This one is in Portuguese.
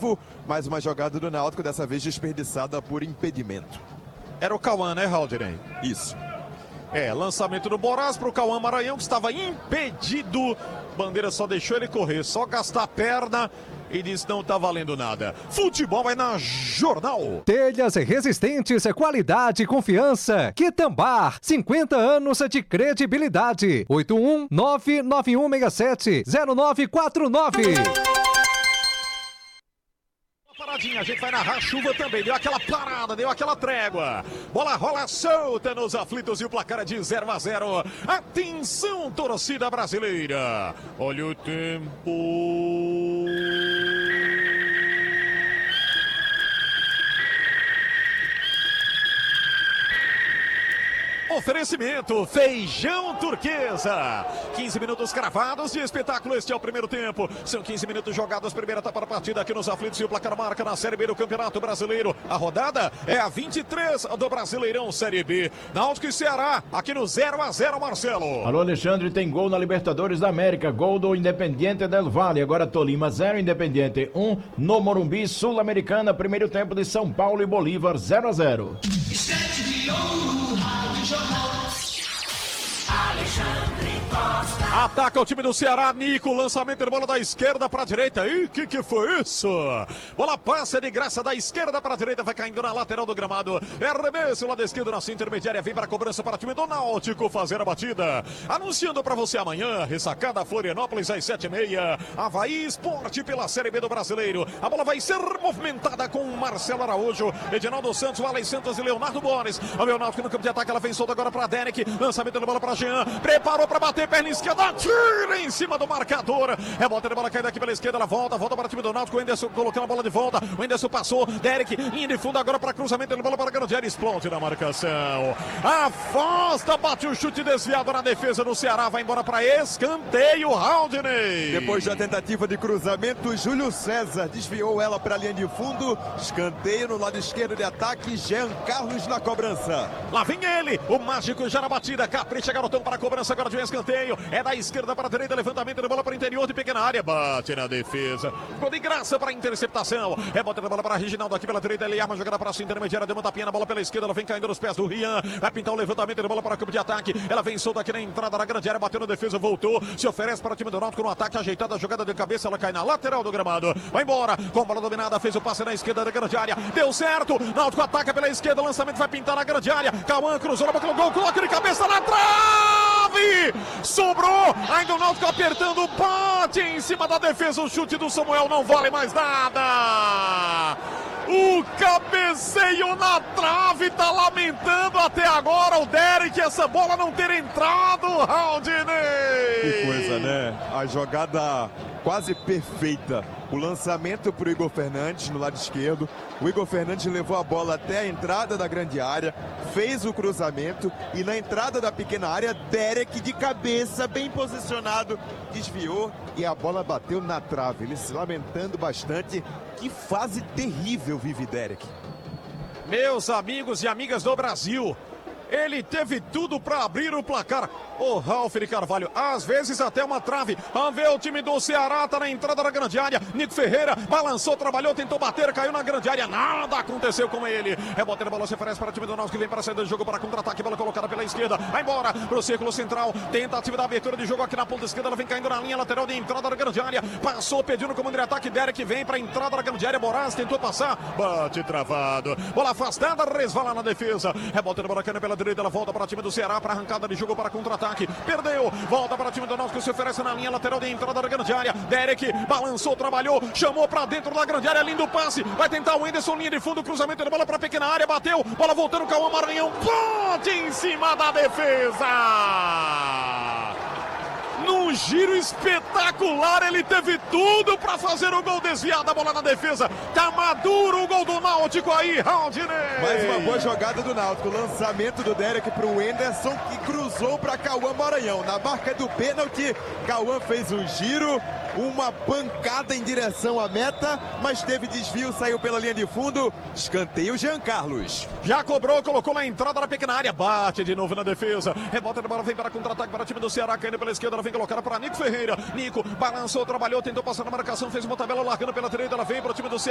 novo, mais uma jogada do Náutico, dessa vez desperdiçada por impedimento. Era o Cauã, né, Haldinei? Isso. Lançamento do Borás para o Cauã Maranhão, que estava impedido. Bandeira só deixou ele correr, só gastar a perna e disse não tá valendo nada. Futebol vai na Jornal. Telhas resistentes, qualidade e confiança. Quitambar, 50 anos de credibilidade. 81991670949. Paradinha, a gente vai narrar chuva também, deu aquela parada, deu aquela trégua. Bola rola solta nos aflitos e o placar é de 0-0. Atenção, torcida brasileira. Olha o tempo. Oferecimento Feijão Turquesa. 15 minutos cravados de espetáculo. Este é o primeiro tempo. São 15 minutos jogados. Primeira etapa da partida aqui nos aflitos e o placar marca na Série B do Campeonato Brasileiro. A rodada é a 23 do Brasileirão Série B. Náutico e Ceará aqui no 0-0, Marcelo. Alô, Alexandre, tem gol na Libertadores da América. Gol do Independiente del Valle. Agora Tolima 0, Independiente 1 no Morumbi, Sul-Americana. Primeiro tempo de São Paulo e Bolívar 0-0. Ataca o time do Ceará, Nico, lançamento de bola da esquerda para a direita. Ih, que foi isso? Bola passa de graça da esquerda para a direita, vai caindo na lateral do gramado. É arremesso lá da esquerda, nossa intermediária, vem para a cobrança para o time do Náutico fazer a batida. Anunciando para você amanhã, ressacada Florianópolis às 7h30. Avaí Esporte pela Série B do Brasileiro. A bola vai ser movimentada com Marcelo Araújo, Edinaldo Santos, Alex Santos e Leonardo Borges. O meu Náutico no campo de ataque, ela vem solta agora para Derek. Lançamento de bola para Jean, preparou para bater, perna esquerda, tira em cima do marcador. Rebota de bola caindo aqui pela esquerda, ela volta para o time do Náutico. O Enderson colocando a bola de volta. O Enderson passou, Derek indo de fundo agora para cruzamento de bola para Grande, explode na marcação. Afasta, bate o chute desviado na defesa do Ceará, vai embora para escanteio, Haldinei. Depois da tentativa de cruzamento, Júlio César desviou ela para a linha de fundo. Escanteio no lado esquerdo de ataque, Jean Carlos na cobrança. Lá vem ele, o mágico já na batida, capricha garotão para a cobrança agora de um escanteio. É da esquerda para a direita, levantamento de bola para o interior de pequena área, bate na defesa. Gol de graça para a interceptação. Rebota de bola para Reginaldo aqui pela direita, ele arma a jogada para a sua intermediária, deu uma tapinha na bola pela esquerda, ela vem caindo nos pés do Rian. Vai pintar o levantamento de bola para o campo de ataque. Ela vem solta aqui na entrada da grande área, bateu na defesa, voltou. Se oferece para o time do Náutico no ataque, ajeitada a jogada de cabeça, ela cai na lateral do gramado. Vai embora, com a bola dominada, fez o passe na esquerda da grande área. Deu certo, Náutico ataca pela esquerda, lançamento vai pintar na grande área. Cauã cruzou na boca do gol, coloca de cabeça na trave! Sobrou, ainda o Náutico apertando, bate em cima da defesa, o chute do Samuel não vale mais nada. O cabeceio na trave, tá lamentando até agora o Derek, essa bola não ter entrado, Haldinei. Que coisa, né? A jogada quase perfeita. O lançamento para o Igor Fernandes no lado esquerdo. O Igor Fernandes levou a bola até a entrada da grande área, fez o cruzamento e na entrada da pequena área, Derek de cabeça, bem posicionado, desviou e a bola bateu na trave. Ele se lamentando bastante. Que fase terrível vive Derek. Meus amigos e amigas do Brasil, ele teve tudo para abrir o placar. O Ralf de Carvalho, às vezes até uma trave. Vamos ver o time do Ceará, tá na entrada da grande área. Nico Ferreira balançou, trabalhou, tentou bater, caiu na grande área. Nada aconteceu com ele. Rebota de bola, se oferece para o time do Náutico que vem para a saída do jogo para contra-ataque. Bola colocada pela esquerda, vai embora pro círculo central. Tentativa da abertura de jogo aqui na ponta esquerda. Ela vem caindo na linha lateral de entrada da grande área. Passou, pedindo comando de ataque. Derek vem para a entrada da grande área. Borás tentou passar, bate travado. Bola afastada, resvala na defesa. Rebota de bola caindo pela direita. Ela volta para o time do Ceará para arrancada de jogo para contra-ataque. Perdeu, volta para o time do Náutico, se oferece na linha lateral de entrada da grande área. Derek balançou, trabalhou, chamou para dentro da grande área, lindo passe. Vai tentar o Enderson, linha de fundo, cruzamento de bola para pequena área, bateu, bola voltando, Cauã Maranhão, bote em cima da defesa. Num giro espetacular, ele teve tudo para fazer o gol desviado, a bola na defesa. Tá maduro o gol do Náutico aí, Haldinei. Mais uma boa jogada do Náutico. Lançamento do Derek para o Enderson, que cruzou para Cauã Maranhão. Na marca do pênalti, Cauã fez um giro, uma pancada em direção à meta, mas teve desvio, saiu pela linha de fundo. Escanteio, Jean Carlos. Já cobrou, colocou na entrada da pequena área, bate de novo na defesa. Rebota de bola, vem para contra-ataque para o time do Ceará, caindo pela esquerda, ela vem colocada para Nico Ferreira. Nico balançou, trabalhou, tentou passar na marcação, fez uma tabela largando pela direita, ela vem para o time do Ceará.